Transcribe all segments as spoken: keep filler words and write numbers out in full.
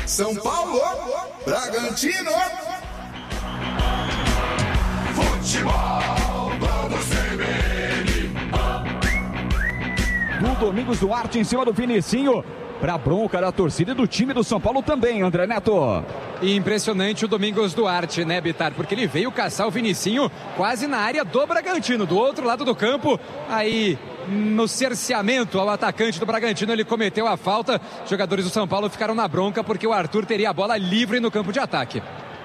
São Paulo, Bragantino. Futebol do C B N. Do Domingos Duarte em cima do Vinicinho. Pra bronca da torcida e do time do São Paulo também, André Neto. E impressionante o Domingos Duarte, né, Bitar? Porque ele veio caçar o Vinicinho quase na área do Bragantino, do outro lado do campo. Aí, no cerceamento ao atacante do Bragantino, ele cometeu a falta. Os jogadores do São Paulo ficaram na bronca porque o Arthur teria a bola livre no campo de ataque.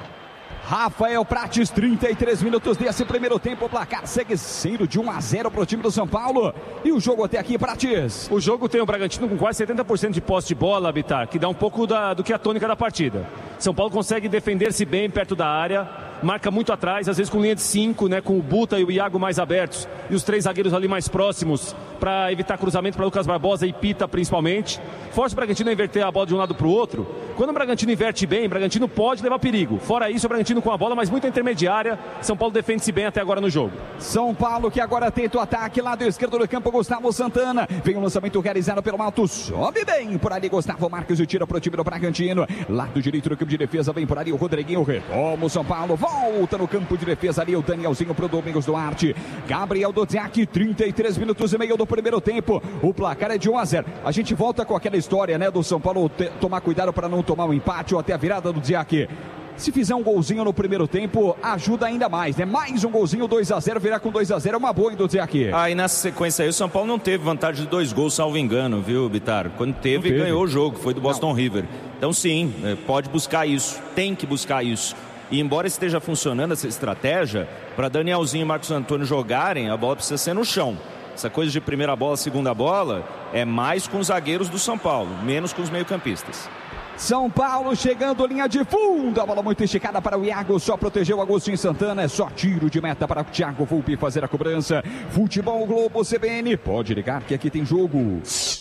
Rafael Prates, trinta e três minutos desse primeiro tempo, o placar segue sendo de um a zero para o time do São Paulo. E o jogo até aqui, Prates? O jogo tem o Bragantino com quase setenta por cento de posse de bola, Bitar, que dá um pouco da, do que a tônica da partida. São Paulo consegue defender-se bem perto da área, marca muito atrás, às vezes com linha de cinco, né, com o Buta e o Iago mais abertos e os três zagueiros ali mais próximos para evitar cruzamento para Lucas Barbosa e Pita principalmente. Força o Bragantino a inverter a bola de um lado para o outro. Quando o Bragantino inverte bem, o Bragantino pode levar perigo. Fora isso, o Bragantino com a bola, mas muito intermediária. São Paulo defende-se bem até agora no jogo. São Paulo que agora tenta o ataque, lado esquerdo do campo, Gustavo Santana. Vem o lançamento realizado pelo alto, sobe bem por ali, Gustavo Marques e tira para o time do Bragantino. Lado direito do campo de defesa, vem por ali o Rodriguinho, retoma o São Paulo, volta no campo de defesa ali o Danielzinho pro Domingos Duarte. Gabriel Dodziak, trinta e três minutos e meio do primeiro tempo. O placar é de um a zero. A gente volta com aquela história, né, do São Paulo te, tomar cuidado para não tomar um empate ou até a virada do Dodziak. Se fizer um golzinho no primeiro tempo, ajuda ainda mais, né? Mais um golzinho, dois a zero, virar com dois a zero é uma boa, hein, Dodziak? Aí nessa sequência aí, o São Paulo não teve vantagem de dois gols, salvo engano, viu, Bitar? Quando teve, teve. ganhou o jogo, foi do Boston não. River. Então sim, pode buscar isso, tem que buscar isso. E embora esteja funcionando essa estratégia, para Danielzinho e Marcos Antônio jogarem, a bola precisa ser no chão. Essa coisa de primeira bola, segunda bola, é mais com os zagueiros do São Paulo, menos com os meio-campistas. São Paulo chegando, linha de fundo, a bola muito esticada para o Iago, só protegeu o Agostinho Santana, é só tiro de meta para o Thiago Volpi fazer a cobrança. Futebol Globo C B N, pode ligar que aqui tem jogo.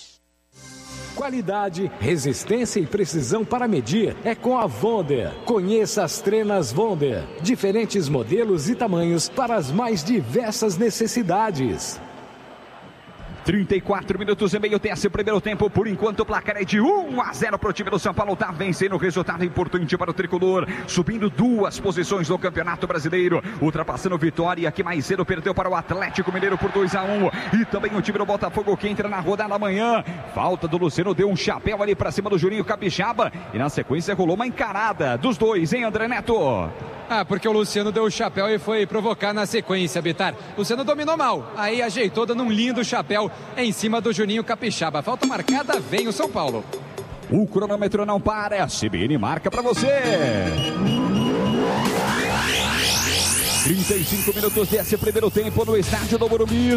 Qualidade, resistência e precisão para medir é com a Wonder. Conheça as trenas Wonder, diferentes modelos e tamanhos para as mais diversas necessidades. trinta e quatro minutos e meio desse primeiro tempo. Por enquanto o placar é de um a zero para o time do São Paulo. Tá vencendo, resultado importante para o tricolor, subindo duas posições no Campeonato Brasileiro, ultrapassando Vitória, que mais cedo perdeu para o Atlético Mineiro por dois a um. E também o time do Botafogo, que entra na rodada amanhã. Falta do Luciano, deu um chapéu ali para cima do Juninho Capixaba e na sequência rolou uma encarada dos dois, hein, André Neto? Ah, porque o Luciano deu o chapéu e foi provocar na sequência, Bitar. Luciano dominou mal, aí ajeitou dando um lindo chapéu em cima do Juninho Capixaba. Falta marcada, vem o São Paulo. O cronômetro não para, a C B N marca pra você. trinta e cinco minutos desse primeiro tempo no estádio do Morumbi.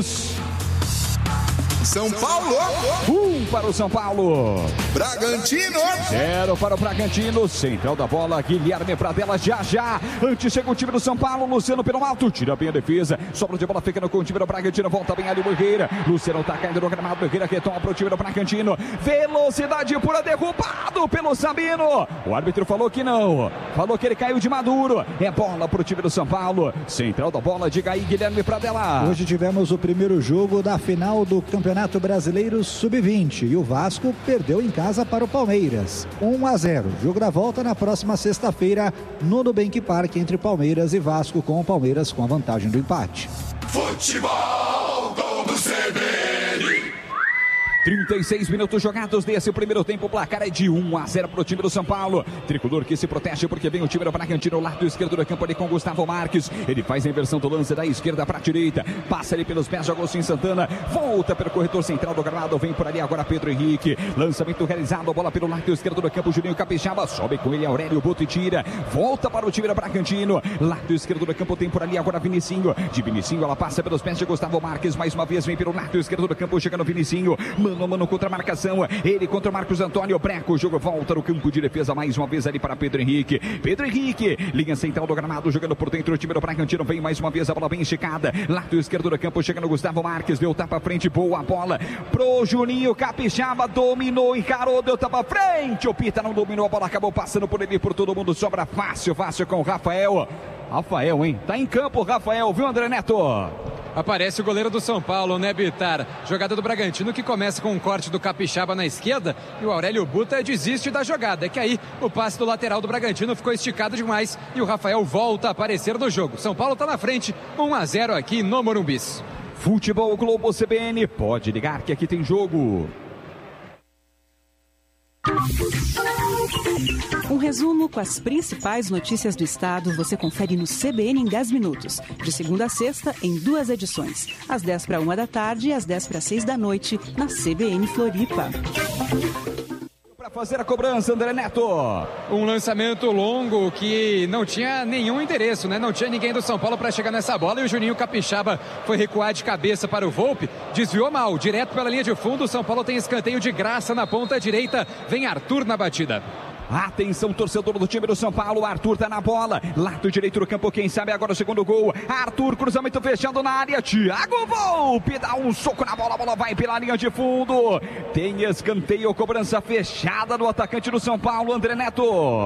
São Paulo, um para o São Paulo, Bragantino, zero para o Bragantino. Central da bola, Guilherme Pradella já já. Antes chega o time do São Paulo, Luciano pelo alto, tira bem a defesa, sobra de bola ficando com o time do Bragantino, volta bem ali o Herrera. Luciano tá caindo no gramado, Herrera retoma para o time do Bragantino, velocidade pura, derrubado pelo Sabino. O árbitro falou que não, falou que ele caiu de maduro. É bola para o time do São Paulo. Central da bola, diga aí, Guilherme Pradella. Hoje tivemos o primeiro jogo da final do Campeonato Brasileiro sub vinte e o Vasco perdeu em casa para o Palmeiras, um a zero. Jogo da volta na próxima sexta-feira no Nubank Park entre Palmeiras e Vasco, com o Palmeiras com a vantagem do empate. Futebol do C B N. trinta e seis minutos jogados desse primeiro tempo, o placar é de um a zero para o time do São Paulo. Tricolor que se protege porque vem o time do Bragantino, lado esquerdo do campo ali com Gustavo Marques. Ele faz a inversão do lance da esquerda para a direita, passa ali pelos pés de Agostinho Santana, volta pelo corredor central do gramado, vem por ali agora Pedro Henrique. Lançamento realizado, a bola pelo lado esquerdo do campo, Juninho Capixaba sobe com ele, Aurélio Boto e tira, volta para o time do Bragantino. Lado esquerdo do campo tem por ali agora Vinicinho. De Vinicinho ela passa pelos pés de Gustavo Marques, mais uma vez vem pelo lado esquerdo do campo, chega no Vinicinho, mano a mano contra a marcação, ele contra o Marcos Antônio Breco, o jogo volta no campo de defesa mais uma vez ali para Pedro Henrique. Pedro Henrique, linha central do gramado, jogando por dentro, o time do Bragantino vem mais uma vez, a bola bem esticada, lado esquerdo do campo, chega no Gustavo Marques, deu tapa frente, boa bola pro Juninho Capixaba, dominou, encarou, deu tapa frente, o Pita não dominou, a bola acabou passando por ele, por todo mundo, sobra fácil, fácil com o Rafael. Rafael, hein? Tá em campo, Rafael, viu, André Neto? Aparece o goleiro do São Paulo, né, Bitar? Jogada do Bragantino que começa com um corte do Capixaba na esquerda e o Aurélio Buta desiste da jogada. É que aí o passe do lateral do Bragantino ficou esticado demais e o Rafael volta a aparecer no jogo. São Paulo está na frente, um a zero aqui no Morumbi. Futebol Globo C B N, pode ligar que aqui tem jogo. Um resumo com as principais notícias do estado você confere no C B N em dez minutos. De segunda a sexta, em duas edições. Às dez para uma da tarde e às dez para seis da noite, na C B N Floripa. Para fazer a cobrança, André Neto. Um lançamento longo que não tinha nenhum endereço, né? Não tinha ninguém do São Paulo para chegar nessa bola e o Juninho Capixaba foi recuar de cabeça para o Volpe. Desviou mal, direto pela linha de fundo. O São Paulo tem escanteio de graça na ponta direita. Vem Arthur na batida. Atenção, torcedor do time do São Paulo, Arthur tá na bola, lado direito do campo, quem sabe agora o segundo gol, Arthur, cruzamento fechando na área, Thiago Volpe, dá um soco na bola, a bola vai pela linha de fundo, tem escanteio, cobrança fechada do atacante do São Paulo, André Neto.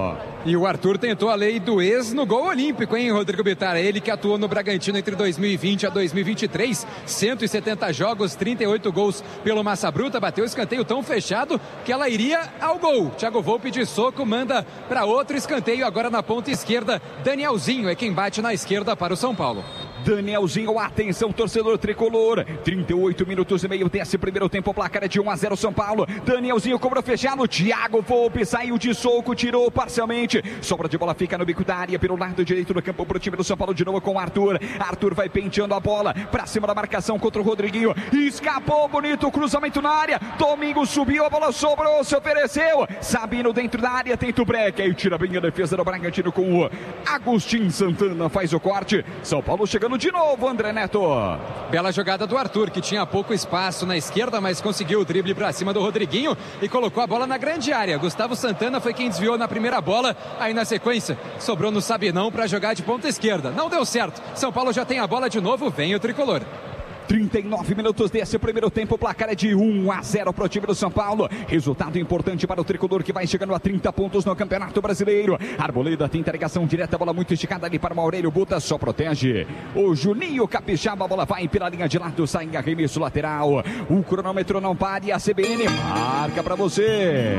E o Arthur tentou a lei do ex no gol olímpico, hein, Rodrigo Bitar? Ele que atuou no Bragantino entre dois mil e vinte a dois mil e vinte e três, cento e setenta jogos, trinta e oito gols pelo Massa Bruta, bateu escanteio tão fechado que ela iria ao gol. Thiago Volpe de soco manda para outro escanteio agora na ponta esquerda. Danielzinho é quem bate na esquerda para o São Paulo. Danielzinho, atenção, torcedor tricolor, trinta e oito minutos e meio desse primeiro tempo, o placar é de um a zero São Paulo. Danielzinho cobrou fechado, Thiago Volpe saiu de soco, tirou parcialmente, sobra de bola fica no bico da área, pelo lado direito do campo pro time do São Paulo, de novo com o Arthur. Arthur vai penteando a bola pra cima da marcação contra o Rodriguinho, escapou, bonito cruzamento na área, Domingo subiu, a bola sobrou, se ofereceu, Sabino dentro da área, tenta o break, aí tira bem a defesa do Bragantino com o Agostinho Santana, faz o corte, São Paulo chegando de novo, André Neto. Bela jogada do Arthur, que tinha pouco espaço na esquerda, mas conseguiu o drible para cima do Rodriguinho e colocou a bola na grande área. Gustavo Santana foi quem desviou na primeira bola, aí na sequência sobrou no Sabinão para jogar de ponta esquerda. Não deu certo, São Paulo já tem a bola de novo, vem o tricolor. trinta e nove minutos desse primeiro tempo, o placar é de um a zero para o time do São Paulo. Resultado importante para o tricolor que vai chegando a trinta pontos no Campeonato Brasileiro. Arboleda tenta ligação direta, bola muito esticada ali para o Aurélio Buta, só protege o Juninho Capixaba, a bola vai pela linha de lado, sai em arremesso lateral. O cronômetro não para e a C B N marca para você.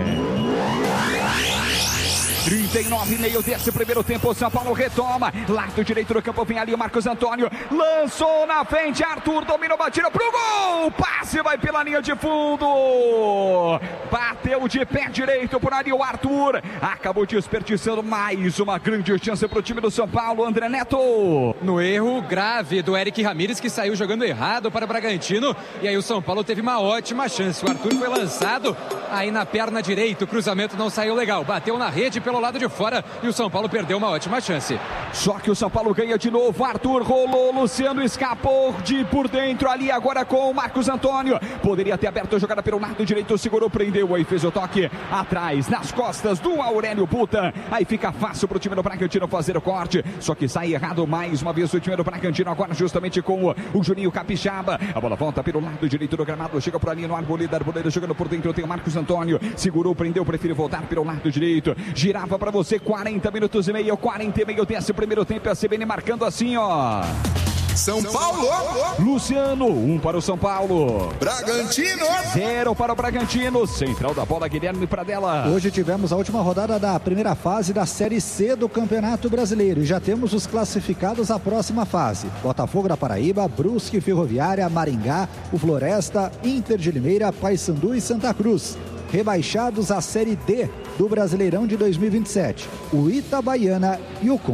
trinta e nove e meio desse primeiro tempo, São Paulo retoma, lado direito do campo, vem ali o Marcos Antônio, lançou na frente, Arthur dominou, batida pro gol, passe vai pela linha de fundo, bateu de pé direito por ali o Arthur, acabou desperdiçando mais uma grande chance pro time do São Paulo, André Neto. No erro grave do Eric Ramírez, que saiu jogando errado para o Bragantino, e aí o São Paulo teve uma ótima chance, o Arthur foi lançado, aí na perna direita, o cruzamento não saiu legal, bateu na rede pelo lado de fora e o São Paulo perdeu uma ótima chance. Só que o São Paulo ganha de novo, Arthur rolou, Luciano escapou de por dentro ali agora com o Marcos Antônio, poderia ter aberto a jogada pelo lado direito, segurou, prendeu, aí fez o toque atrás, nas costas do Aurélio Buta, aí fica fácil pro time do Bragantino fazer o corte, só que sai errado mais uma vez o time do Bragantino, agora justamente com o, o Juninho Capixaba, a bola volta pelo lado direito do gramado, chega por ali no Arboleda, Arboleda jogando por dentro, tem o Marcos Antônio, segurou, prendeu, prefere voltar pelo lado direito, girava para você, quarenta minutos e meio, quarenta e meio desse primeiro tempo, a C B N marcando assim, ó. São Paulo, Luciano, um para o São Paulo, Bragantino, zero para o Bragantino, central da bola, Guilherme Pradella. Hoje tivemos a última rodada da primeira fase da Série C do Campeonato Brasileiro e já temos os classificados à próxima fase. Botafogo da Paraíba, Brusque, Ferroviária, Maringá, o Floresta, Inter de Limeira, Paysandu e Santa Cruz. Rebaixados à Série D do Brasileirão de dois mil e vinte e sete, o Itabaiana e o